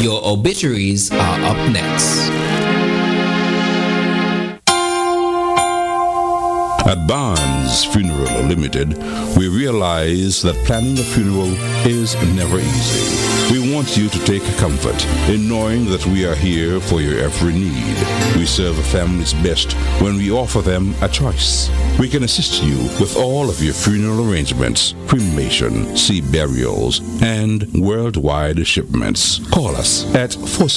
Your obituaries are up next. At Barnes Funeral Limited, we realize that planning a funeral is never easy. We want you to take comfort in knowing that we are here for your every need. We serve families best when we offer them a choice. We can assist you with all of your funeral arrangements, cremation, sea burials, and worldwide shipments. Call us at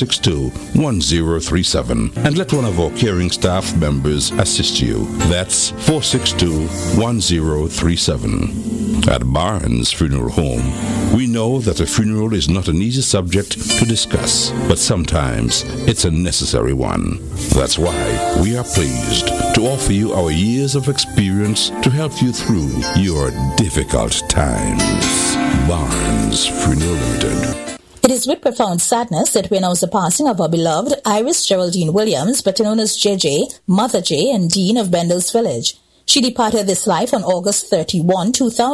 462-1037 and let one of our caring staff members assist you. That's 462-1037. At Barnes Funeral Home, we know that a funeral is not an easy subject to discuss, but sometimes it's a necessary one. That's why we are pleased to offer you our years of experience to help you through your difficult times. Barnes Funeral Limited. It is with profound sadness that we announce the passing of our beloved Iris Geraldine Williams, better known as JJ, Mother J, and Dean of Bendel's Village. She departed this life on August 31,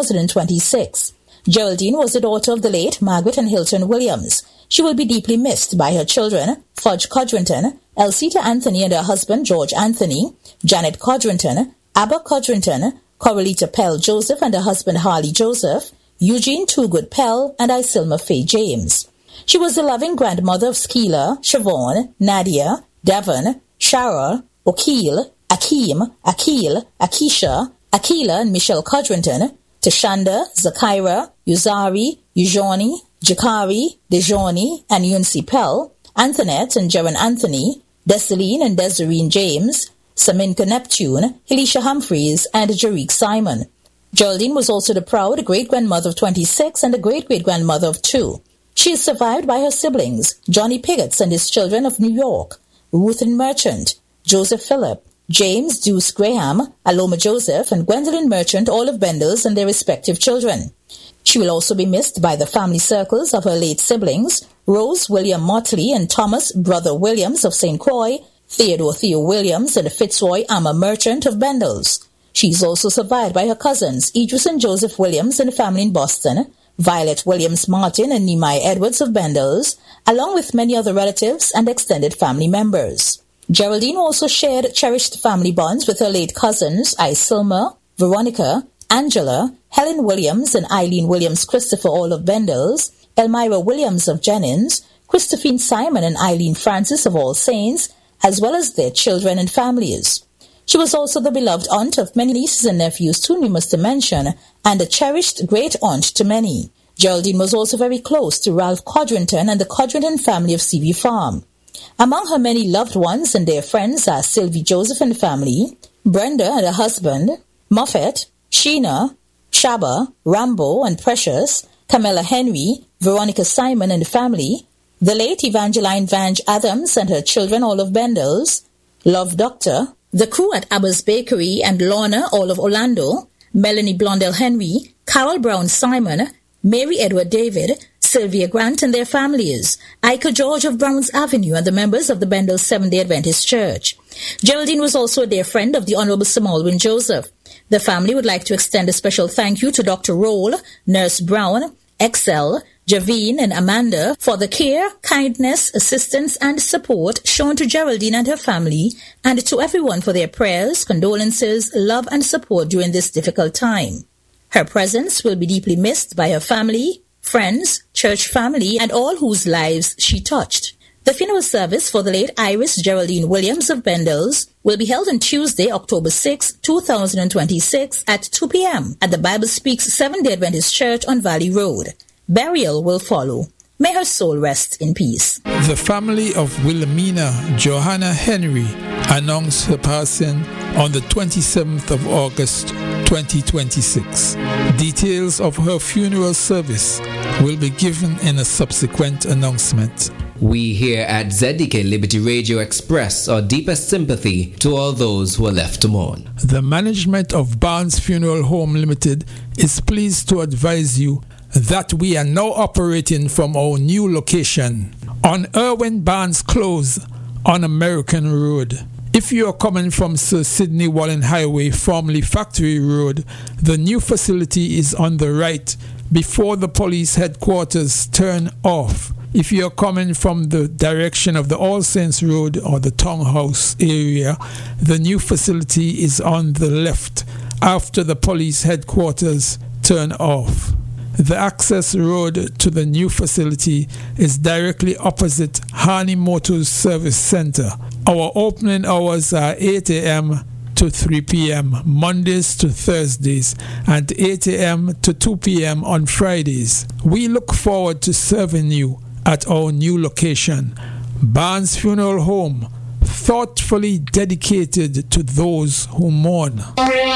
2026. Geraldine was the daughter of the late Margaret and Hilton Williams. She will be deeply missed by her children, Fudge Codrington, Elsita Anthony and her husband George Anthony, Janet Codrington, Abba Codrington, Coralita Pell Joseph and her husband Harley Joseph, Eugene Toogood Pell, and Isilma Faye James. She was the loving grandmother of Skeela, Siobhan, Nadia, Devon, Shara, O'Keel, Akeem, Akil, Akisha, Akila and Michelle Codrington, Tashanda, Zakira, Uzari, Ujoni, Jakari, Dejoni, and Yunsi Pell, Antoinette and Jaron Anthony, Desaline and Desireen James, Saminka Neptune, Elisha Humphreys, and Jerick Simon. Geraldine was also the proud great-grandmother of 26 and the great-great-grandmother of 2. She is survived by her siblings, Johnny Piggotts and his children of New York, Ruth and Merchant, Joseph Phillip, James Deuce Graham, Aloma Joseph, and Gwendolyn Merchant, all of Bendel's and their respective children. She will also be missed by the family circles of her late siblings, Rose William Motley and Thomas Brother Williams of St. Croix, Theodore Theo Williams and Fitzroy Amma Merchant of Bendel's. She is also survived by her cousins, Idris and Joseph Williams and the family in Boston, Violet Williams Martin and Nehemiah Edwards of Bendel's, along with many other relatives and extended family members. Geraldine also shared cherished family bonds with her late cousins Isilma, Veronica, Angela, Helen Williams and Eileen Williams Christopher, all of Bendel's, Elmira Williams of Jennings, Christophine Simon and Eileen Francis of All Saints, as well as their children and families. She was also the beloved aunt of many nieces and nephews, too numerous to mention, and a cherished great-aunt to many. Geraldine was also very close to Ralph Codrington and the Codrington family of Seaview Farm. Among her many loved ones and their friends are Sylvie Joseph and family, Brenda and her husband, Moffett, Sheena, Shaba, Rambo and Precious, Camilla Henry, Veronica Simon and family, the late Evangeline Vange Adams and her children, all of Bendel's, Love Doctor, the crew at Abba's Bakery and Lorna, all of Orlando, Melanie Blondell Henry, Carol Brown Simon, Mary Edward David, Sylvia Grant and their families, Ika George of Browns Avenue and the members of the Bendel Seventh-day Adventist Church. Geraldine was also a dear friend of the Honorable Sir Malwin Joseph. The family would like to extend a special thank you to Dr. Roll, Nurse Brown, Excel, Javine and Amanda for the care, kindness, assistance and support shown to Geraldine and her family, and to everyone for their prayers, condolences, love and support during this difficult time. Her presence will be deeply missed by her family, friends, church family, and all whose lives she touched. The funeral service for the late Iris Geraldine Williams of Bendel's will be held on Tuesday, October 6, 2026 at 2 p.m. at the Bible Speaks Seventh-day Adventist Church on Valley Road. Burial will follow. May her soul rest in peace. The family of Wilhelmina Johanna Henry announced her passing on the 27th of August 2026. Details of her funeral service will be given in a subsequent announcement. We here at ZDK Liberty Radio express our deepest sympathy to all those who are left to mourn. The management of Barnes Funeral Home Limited is pleased to advise you that we are now operating from our new location on Irwin Barnes Close on American Road. If you are coming from Sir Sidney Wallen Highway, formerly Factory Road, the new facility is on the right before the police headquarters turn off. If you're coming from the direction of the All Saints Road or the Townhouse area, the new facility is on the left after the police headquarters turn off. The access road to the new facility is directly opposite Harney Motors Service Center. Our opening hours are 8 a.m. to 3 p.m. Mondays to Thursdays and 8 a.m. to 2 p.m. on Fridays. We look forward to serving you at our new location, Barnes Funeral Home, thoughtfully dedicated to those who mourn.